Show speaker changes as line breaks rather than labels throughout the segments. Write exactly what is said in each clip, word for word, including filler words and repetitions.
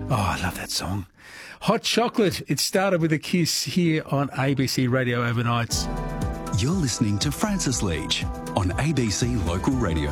Oh, I love that song. Hot Chocolate. It started with a kiss here on A B C Radio Overnights.
You're listening to Francis Leach on A B C Local Radio.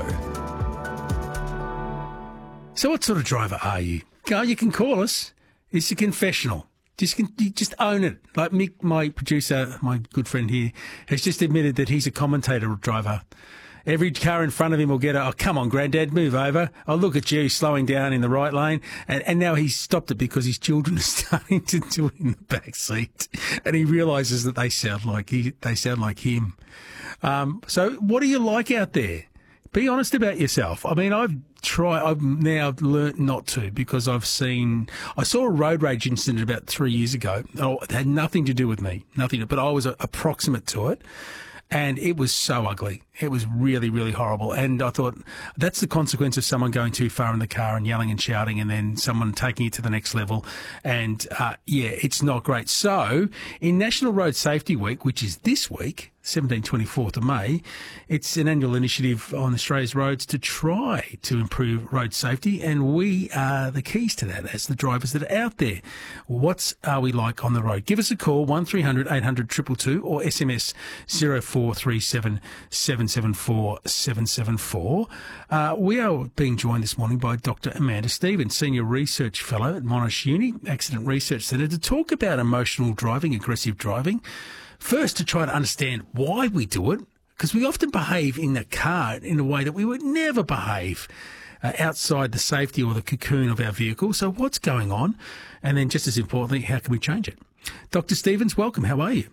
So what sort of driver are you? Go, you can call us. It's a confessional. Just, you just own it. Like Mick, my producer, my good friend here, has just admitted that he's a commentator driver. Every car in front of him will get a, oh, come on, Granddad, move over. Oh, look at you slowing down in the right lane. And, and now he's stopped it because his children are starting to do it in the back seat. And he realises that they sound like he, they sound like him. Um, so what do you like out there? Be honest about yourself. I mean, I've tried, I've now learnt not to because I've seen, I saw a road rage incident about three years ago. Oh, it had nothing to do with me, nothing, but I was approximate to it. And it was so ugly. It was really, really horrible. And I thought that's the consequence of someone going too far in the car and yelling and shouting and then someone taking it to the next level. And, uh, yeah, it's not great. So in National Road Safety Week, which is this week, seventeenth, twenty-fourth of May, it's an annual initiative on Australia's roads to try to improve road safety. And we are the keys to that as the drivers that are out there. What are we like on the road? Give us a call, one three hundred eight hundred two two two, or S M S zero four three seven seven seven four seven seven four. Uh, we are being joined this morning by Doctor Amanda Stevens, Senior Research Fellow at Monash Uni Accident Research Centre, to talk about emotional driving, aggressive driving. First, to try to understand why we do it, because we often behave in the car in a way that we would never behave uh, outside the safety or the cocoon of our vehicle. So what's going on? And then just as importantly, how can we change it? Doctor Stevens, welcome. How are you?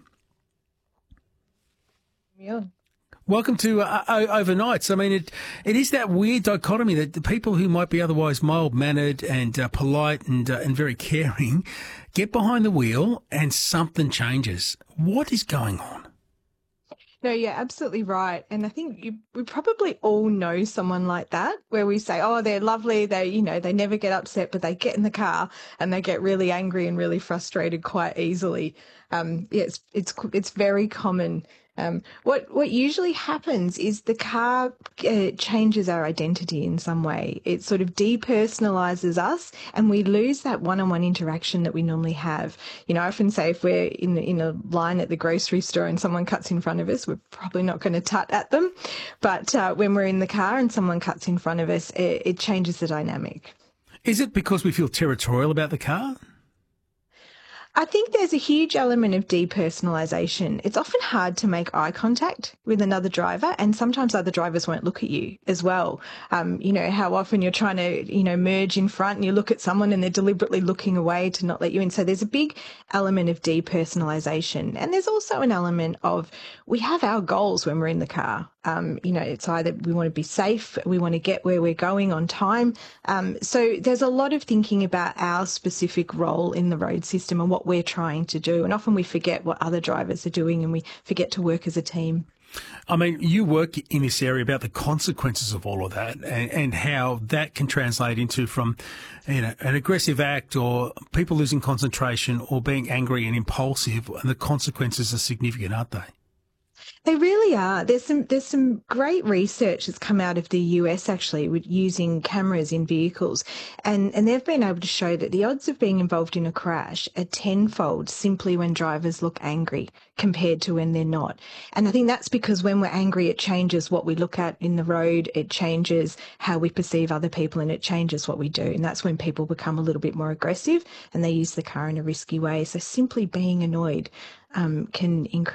Yeah.
Welcome to uh, o- Overnights. I mean, it it is that weird dichotomy that the people who might be otherwise mild-mannered and uh, polite and uh, and very caring get behind the wheel and something changes. What is going on?
No, you're absolutely right. And I think you, we probably all know someone like that, where we say, oh, they're lovely. They, you know, they never get upset, but they get in the car and they get really angry and really frustrated quite easily. Um, yeah, it's, it's, it's very common. Um, what what usually happens is the car uh, changes our identity in some way. It sort of depersonalizes us, and we lose that one-on-one interaction that we normally have. You know, I often say if we're in in a line at the grocery store and someone cuts in front of us, we're probably not going to tut at them. But uh, when we're in the car and someone cuts in front of us, it, it changes the dynamic.
Is it because we feel territorial about the car?
I think there's a huge element of depersonalisation. It's often hard to make eye contact with another driver, and sometimes other drivers won't look at you as well. Um, you know, how often you're trying to, you know, merge in front and you look at someone and they're deliberately looking away to not let you in. So there's a big element of depersonalisation. And there's also an element of we have our goals when we're in the car. Um, you know, it's either we want to be safe, we want to get where we're going on time. Um, so there's a lot of thinking about our specific role in the road system and what we're trying to do. And often we forget what other drivers are doing and we forget to work as a team.
I mean, you work in this area about the consequences of all of that and, and how that can translate into from, you know, an aggressive act or people losing concentration or being angry and impulsive, and the consequences are significant, aren't they?
They really are. There's some there's some great research that's come out of the U S actually with using cameras in vehicles, and, and they've been able to show that the odds of being involved in a crash are tenfold simply when drivers look angry compared to when they're not. And I think that's because when we're angry, it changes what we look at in the road, it changes how we perceive other people, and it changes what we do. And that's when people become a little bit more aggressive and they use the car in a risky way. So simply being annoyed um, can increase